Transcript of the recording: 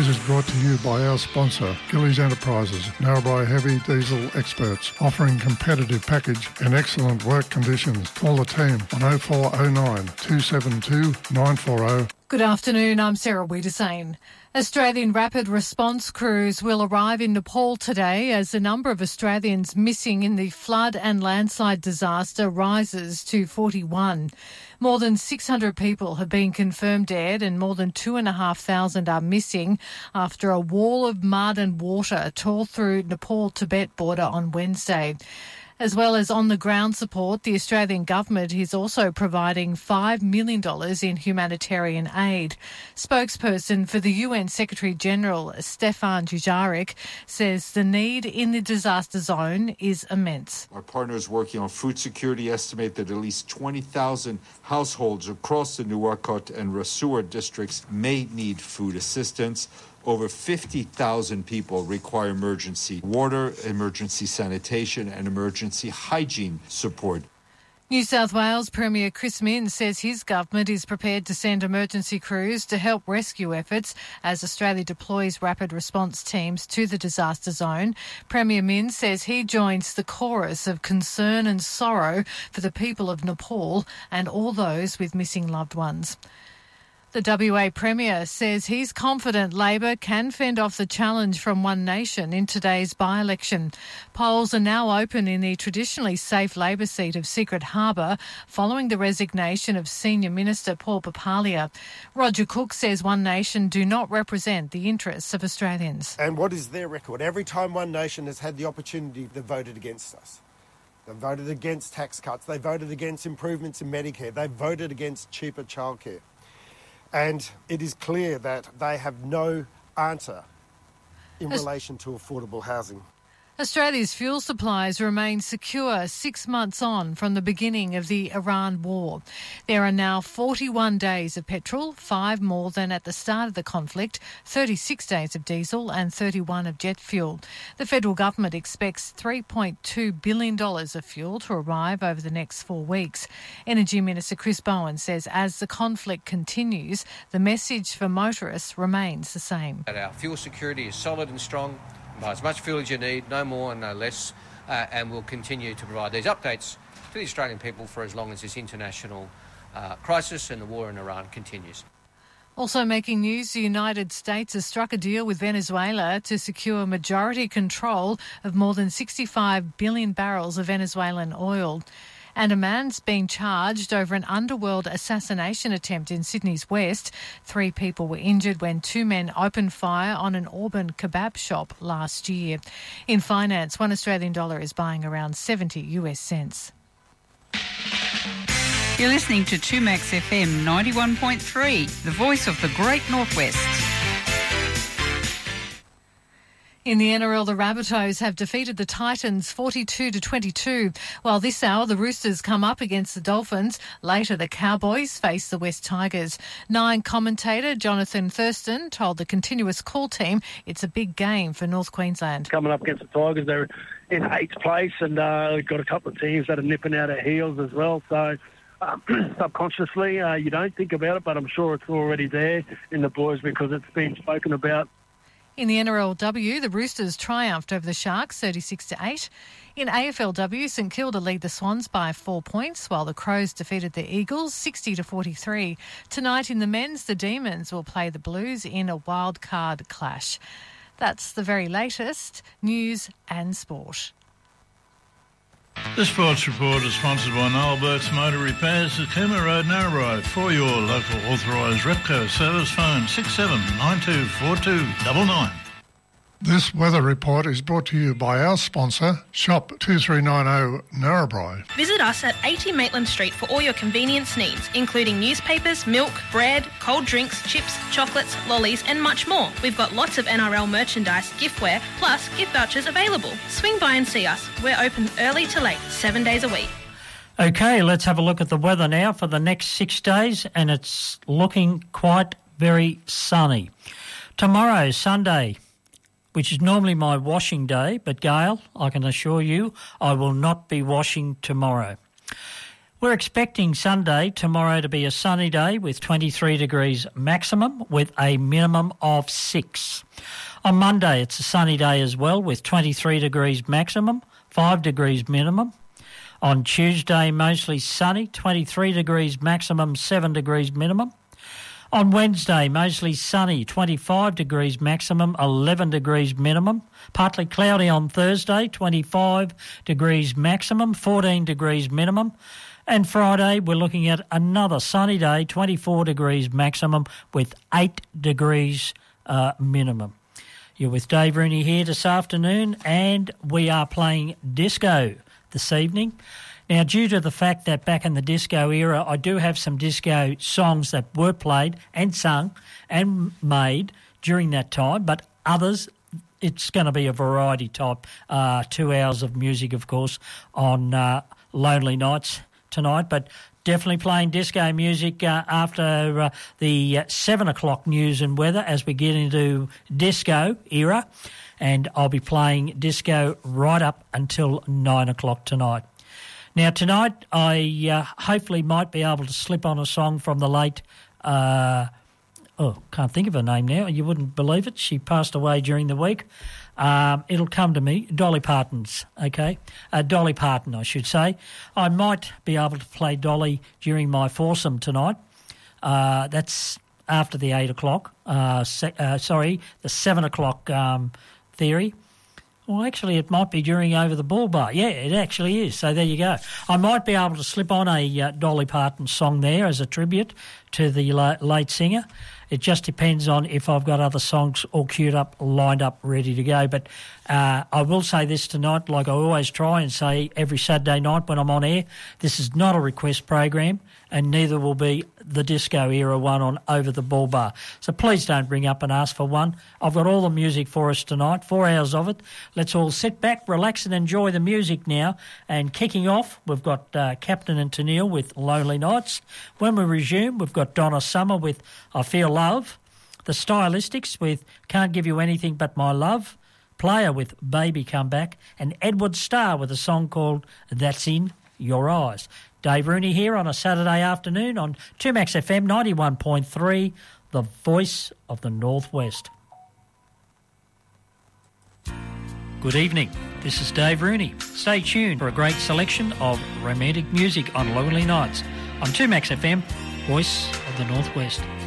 news is brought to you by our sponsor, Gillies Enterprises, Narrabri heavy diesel experts, offering competitive package and excellent work conditions. Call the team on 0409 272 940. Good afternoon, I'm Sarah Wiedersane. Australian rapid response crews will arrive in Nepal today as the number of Australians missing in the flood and landslide disaster rises to 41. More than 600 people have been confirmed dead and more than 2,500 are missing after a wall of mud and water tore through Nepal-Tibet border on Wednesday. As well as on-the-ground support, the Australian government is also providing $5 million in humanitarian aid. Spokesperson for the UN Secretary-General, Stefan Dujarric, says the need in the disaster zone is immense. Our partners working on food security estimate that at least 20,000 households across the Nuwakot and Rasuwa districts may need food assistance. Over 50,000 people require emergency water, emergency sanitation and emergency hygiene support. New South Wales Premier Chris Minns says his government is prepared to send emergency crews to help rescue efforts as Australia deploys rapid response teams to the disaster zone. Premier Minns says he joins the chorus of concern and sorrow for the people of Nepal and all those with missing loved ones. The WA Premier says he's confident Labor can fend off the challenge from One Nation in today's by-election. Polls are now open in the traditionally safe Labor seat of Secret Harbour following the resignation of Senior Minister Paul Papalia. Roger Cook says One Nation do not represent the interests of Australians. And what is their record? Every time One Nation has had the opportunity, they've voted against us. They voted against tax cuts. They voted against improvements in Medicare. They voted against cheaper childcare. And it is clear that they have no answer in relation to affordable housing. Australia's fuel supplies remain secure 6 months on from the beginning of the Iran war. There are now 41 days of petrol, 5 more than at the start of the conflict, 36 days of diesel and 31 of jet fuel. The federal government expects $3.2 billion of fuel to arrive over the next 4 weeks. Energy Minister Chris Bowen says as the conflict continues, the message for motorists remains the same. Our fuel security is solid and strong. Buy as much fuel as you need, no more and no less, and we'll continue to provide these updates to the Australian people for as long as this international crisis and the war in Iran continues. Also making news, the United States has struck a deal with Venezuela to secure majority control of more than 65 billion barrels of Venezuelan oil. And a man's been charged over an underworld assassination attempt in Sydney's west. 3 people were injured when 2 men opened fire on an Auburn kebab shop last year. In finance, $1 Australian is buying around 70 US cents. You're listening to 2Max FM 91.3, the voice of the Great Northwest. In the NRL, the Rabbitohs have defeated the Titans 42-22, while this hour the Roosters come up against the Dolphins. Later, the Cowboys face the West Tigers. Nine commentator Jonathan Thurston told the Continuous Call team it's a big game for North Queensland. Coming up against the Tigers, they're in 8th place, and we've got a couple of teams that are nipping out our heels as well, so subconsciously you don't think about it, but I'm sure it's already there in the boys because it's been spoken about. In the NRLW, the Roosters triumphed over the Sharks 36-8. In AFLW, St Kilda lead the Swans by 4 points, while the Crows defeated the Eagles 60-43. Tonight in the men's, the Demons will play the Blues in a wildcard clash. That's the very latest news and sport. The Sports Report is sponsored by Noel Burke's Motor Repairs at Cooma Road, Narrabri. For your local authorised Repco service, phone 67924299. This weather report is brought to you by our sponsor, Shop 2390 Narrabri. Visit us at 80 Maitland Street for all your convenience needs, including newspapers, milk, bread, cold drinks, chips, chocolates, lollies and much more. We've got lots of NRL merchandise, giftware, plus gift vouchers available. Swing by and see us. We're open early to late, 7 days a week. Okay, let's have a look at the weather now for the next 6 days, and it's looking quite very sunny. Tomorrow, Sunday, which is normally my washing day, but Gail, I can assure you, I will not be washing tomorrow. We're expecting Sunday, tomorrow, to be a sunny day with 23 degrees maximum with a minimum of 6. On Monday, it's a sunny day as well with 23 degrees maximum, 5 degrees minimum. On Tuesday, mostly sunny, 23 degrees maximum, 7 degrees minimum. On Wednesday, mostly sunny, 25 degrees maximum, 11 degrees minimum. Partly cloudy on Thursday, 25 degrees maximum, 14 degrees minimum. And Friday, we're looking at another sunny day, 24 degrees maximum with 8 degrees minimum. You're with Dave Rooney here this afternoon, and we are playing disco this evening. Now, due to the fact that back in the disco era, I do have some disco songs that were played and sung and made during that time, but others, it's going to be a variety type, 2 hours of music, of course, on Lonely Nights tonight, but definitely playing disco music after the 7 o'clock news and weather as we get into disco era, and I'll be playing disco right up until 9 o'clock tonight. Now, tonight, I hopefully might be able to slip on a song from the late, can't think of her name now. You wouldn't believe it. She passed away during the week. It'll come to me. Dolly Parton's, okay? Dolly Parton, I should say. I might be able to play Dolly during my foursome tonight. That's after the 8 o'clock. The 7 o'clock theory. Well, actually, it might be during Over the Bull Bar. Yeah, it actually is. So there you go. I might be able to slip on a Dolly Parton song there as a tribute to the late singer. It just depends on if I've got other songs all queued up, lined up, ready to go. But I will say this tonight, like I always try and say every Saturday night when I'm on air, this is not a request program, and neither will be the disco era one on Over the Bull Bar. So please don't ring up and ask for one. I've got all the music for us tonight, 4 hours of it. Let's all sit back, relax and enjoy the music now. And kicking off, we've got Captain and Tennille with Lonely Nights. When we resume, we've got Donna Summer with I Feel Love. The Stylistics with Can't Give You Anything But My Love. Player with Baby Come Back. And Edward Starr with a song called That's In Your Eyes. Dave Rooney here on a Saturday afternoon on 2Max FM 91.3, the voice of the Northwest. Good evening, this is Dave Rooney. Stay tuned for a great selection of romantic music on Lonely Nights on 2Max FM, voice of the Northwest.